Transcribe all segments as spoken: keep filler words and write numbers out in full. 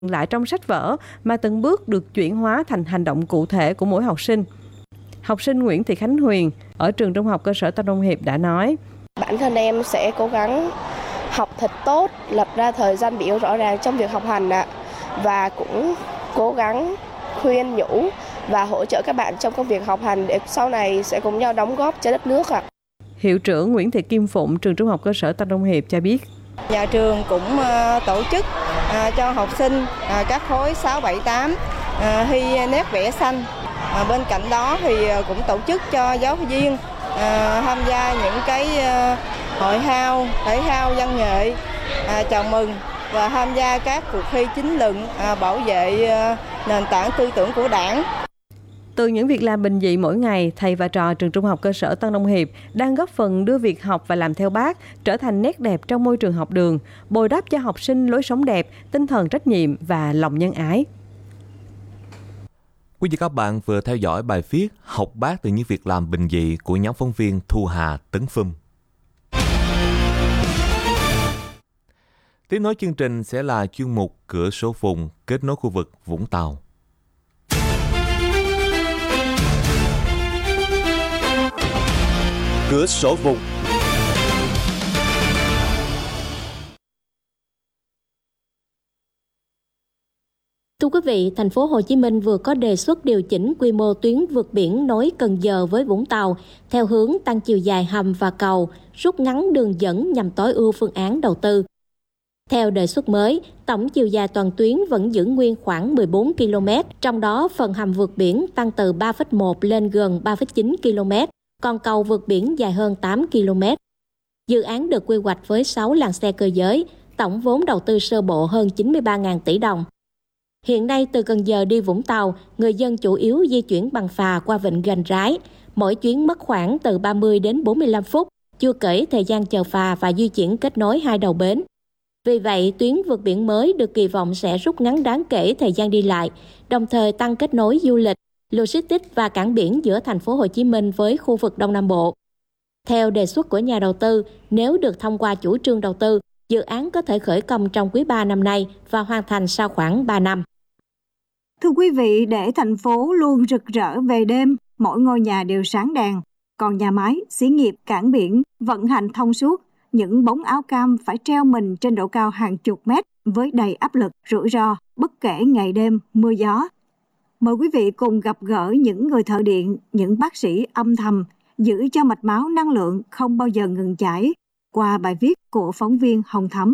lại trong sách vở mà từng bước được chuyển hóa thành hành động cụ thể của mỗi học sinh. Học sinh Nguyễn Thị Khánh Huyền ở trường Trung học cơ sở Tân Đông Hiệp đã nói: Bản thân em sẽ cố gắng học thật tốt, lập ra thời gian biểu rõ ràng trong việc học hành ạ, và cũng cố gắng khuyên nhủ và hỗ trợ các bạn trong công việc học hành để sau này sẽ cùng nhau đóng góp cho đất nước ạ. Hiệu trưởng Nguyễn Thị Kim Phụng, trường Trung học cơ sở Tân Đông Hiệp cho biết: Nhà trường cũng tổ chức cho học sinh các khối sáu, bảy, tám thi nét vẽ xanh. Bên cạnh đó thì cũng tổ chức cho giáo viên tham gia những cái hội thao, thể thao văn nghệ, chào mừng và tham gia các cuộc thi chính luận bảo vệ nền tảng tư tưởng của Đảng. Từ những việc làm bình dị mỗi ngày, thầy và trò trường Trung học cơ sở Tân Đông Hiệp đang góp phần đưa việc học và làm theo Bác trở thành nét đẹp trong môi trường học đường, bồi đắp cho học sinh lối sống đẹp, tinh thần trách nhiệm và lòng nhân ái. Quý vị các bạn vừa theo dõi bài viết Học Bác từ những việc làm bình dị của nhóm phóng viên Thu Hà, Tấn Phum. Tiếp nối chương trình sẽ là chuyên mục Cửa sổ vùng kết nối khu vực Vũng Tàu. Cửa sổ vùng. Thưa quý vị, thành phố Hồ Chí Minh vừa có đề xuất điều chỉnh quy mô tuyến vượt biển nối Cần Giờ với Vũng Tàu theo hướng tăng chiều dài hầm và cầu, rút ngắn đường dẫn nhằm tối ưu phương án đầu tư. Theo đề xuất mới, tổng chiều dài toàn tuyến vẫn giữ nguyên khoảng mười bốn ki lô mét, trong đó phần hầm vượt biển tăng từ ba phẩy một lên gần ba phẩy chín ki lô mét, còn cầu vượt biển dài hơn tám ki lô mét. Dự án được quy hoạch với sáu làn xe cơ giới, tổng vốn đầu tư sơ bộ hơn chín mươi ba nghìn tỷ đồng. Hiện nay từ Cần Giờ đi Vũng Tàu, người dân chủ yếu di chuyển bằng phà qua vịnh Gành Rái. Mỗi chuyến mất khoảng từ ba mươi đến bốn mươi lăm phút, chưa kể thời gian chờ phà và di chuyển kết nối hai đầu bến. Vì vậy, tuyến vượt biển mới được kỳ vọng sẽ rút ngắn đáng kể thời gian đi lại, đồng thời tăng kết nối du lịch, logistics và cảng biển giữa thành phố Hồ Chí Minh với khu vực Đông Nam Bộ. Theo đề xuất của nhà đầu tư, nếu được thông qua chủ trương đầu tư, dự án có thể khởi công trong quý ba năm nay và hoàn thành sau khoảng ba năm. Thưa quý vị, để thành phố luôn rực rỡ về đêm, mỗi ngôi nhà đều sáng đèn, còn nhà máy, xí nghiệp, cảng biển vận hành thông suốt, những bóng áo cam phải treo mình trên độ cao hàng chục mét với đầy áp lực, rủi ro, bất kể ngày đêm, mưa gió. Mời quý vị cùng gặp gỡ những người thợ điện, những bác sĩ âm thầm, giữ cho mạch máu năng lượng không bao giờ ngừng chảy, qua bài viết của phóng viên Hồng Thắm.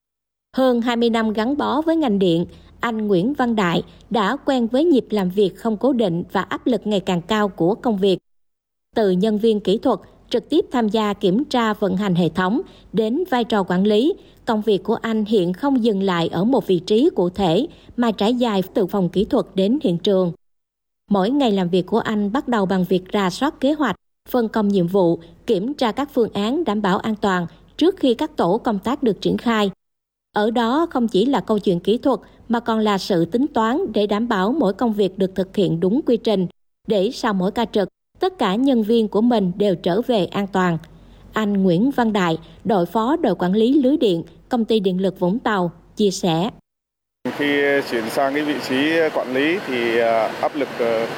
Hơn hai mươi năm gắn bó với ngành điện, anh Nguyễn Văn Đại đã quen với nhịp làm việc không cố định và áp lực ngày càng cao của công việc. Từ nhân viên kỹ thuật, trực tiếp tham gia kiểm tra vận hành hệ thống, đến vai trò quản lý, công việc của anh hiện không dừng lại ở một vị trí cụ thể mà trải dài từ phòng kỹ thuật đến hiện trường. Mỗi ngày làm việc của anh bắt đầu bằng việc rà soát kế hoạch, phân công nhiệm vụ, kiểm tra các phương án đảm bảo an toàn trước khi các tổ công tác được triển khai. Ở đó không chỉ là câu chuyện kỹ thuật mà còn là sự tính toán để đảm bảo mỗi công việc được thực hiện đúng quy trình, để sau mỗi ca trực, tất cả nhân viên của mình đều trở về an toàn. Anh Nguyễn Văn Đại, đội phó đội quản lý lưới điện, công ty điện lực Vũng Tàu, chia sẻ. Khi chuyển sang cái vị trí quản lý thì áp lực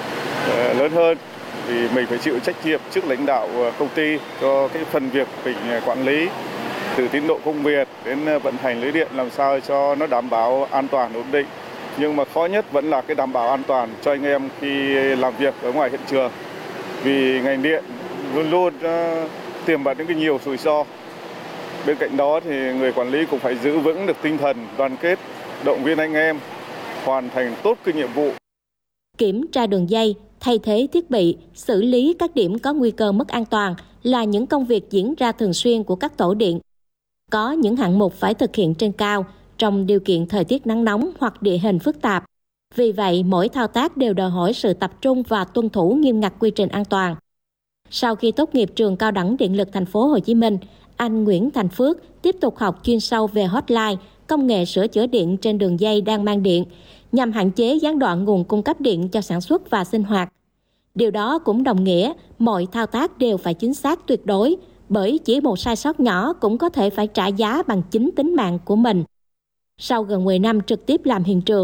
lớn hơn, vì mình phải chịu trách nhiệm trước lãnh đạo công ty cho cái phần việc mình quản lý, từ tiến độ công việc đến vận hành lưới điện làm sao cho nó đảm bảo an toàn ổn định. Nhưng mà khó nhất vẫn là cái đảm bảo an toàn cho anh em khi làm việc ở ngoài hiện trường. Vì ngành điện luôn luôn uh, tiềm ẩn những cái nhiều rủi ro. Bên cạnh đó thì người quản lý cũng phải giữ vững được tinh thần đoàn kết, động viên anh em hoàn thành tốt cái nhiệm vụ. Kiểm tra đường dây, thay thế thiết bị, xử lý các điểm có nguy cơ mất an toàn là những công việc diễn ra thường xuyên của các tổ điện. Có những hạng mục phải thực hiện trên cao trong điều kiện thời tiết nắng nóng hoặc địa hình phức tạp. Vì vậy, mỗi thao tác đều đòi hỏi sự tập trung và tuân thủ nghiêm ngặt quy trình an toàn. Sau khi tốt nghiệp trường Cao đẳng Điện lực Thành phố Hồ Chí Minh, anh Nguyễn Thành Phước tiếp tục học chuyên sâu về hotline, công nghệ sửa chữa điện trên đường dây đang mang điện, nhằm hạn chế gián đoạn nguồn cung cấp điện cho sản xuất và sinh hoạt. Điều đó cũng đồng nghĩa mọi thao tác đều phải chính xác tuyệt đối, bởi chỉ một sai sót nhỏ cũng có thể phải trả giá bằng chính tính mạng của mình. Sau gần mười năm trực tiếp làm hiện trường,